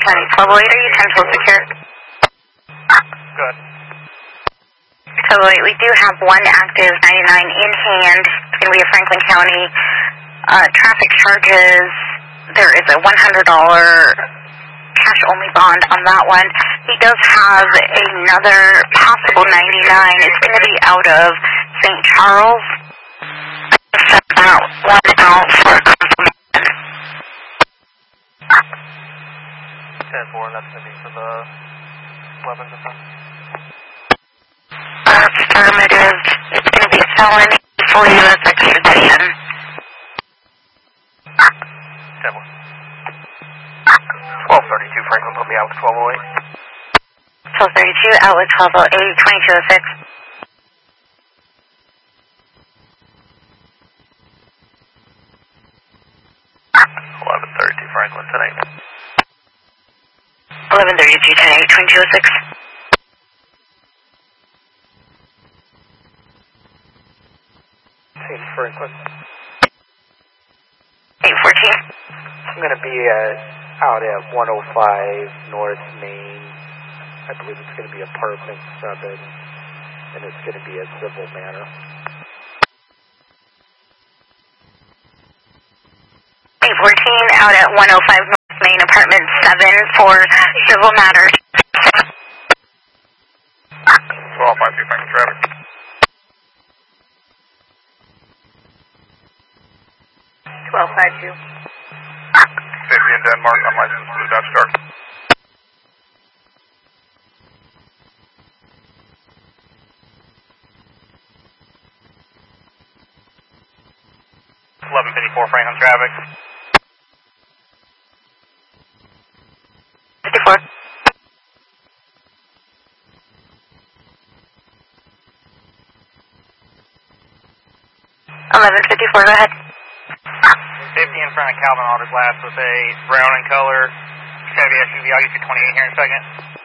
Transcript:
County 1208, are you Central Secure? Good. 1208, we do have one active 99 in hand. It's going to be a Franklin County traffic charges. There is a $100 cash-only bond on that one. He does have another possible 99. It's going to be out of St. Charles. I set that one out for confirmation. 10-4, that's going to be for the 11 defense. Affirmative. It's going to be felony for U.S. extradition. 10-4. 1232, Franklin, put me out with 1208. 1232, out with 1208, 2206. 1132, Franklin, tonight. 1132, 10-8, 2206. Same Franklin. 814. I'm going to be out at 105 North Main. I believe it's going to be apartment 7, and it's going to be a civil matter. 814, out at 105 North Main, apartment 7 for civil matters. 1252, Franklin, traffic. 1252. 50 in Denmark, I'm licensed to the Dutch Star. Franklin traffic. 54. 1154, go ahead. 50 in front of Calvin Auto Glass with a brown in color. Chevy SUV, I'll get you 28 here in a second.